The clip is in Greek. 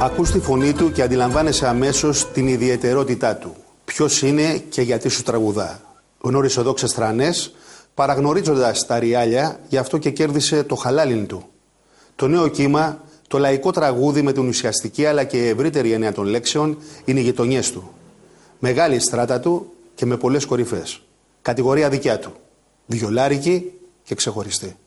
Ακούς τη φωνή του και αντιλαμβάνεσαι αμέσως την ιδιαιτερότητά του. Ποιος είναι και γιατί σου τραγουδά. Γνώρισε δόξες στρανές, παραγνωρίζοντας τα ριάλια, γι' αυτό και κέρδισε το χαλάλιν του. Το νέο κύμα, το λαϊκό τραγούδι με την ουσιαστική αλλά και ευρύτερη έννοια των λέξεων, είναι οι γειτονιές του. Μεγάλη στράτα του και με πολλές κορυφές. Κατηγορία δικιά του. Βιολάρικη και ξεχωριστή.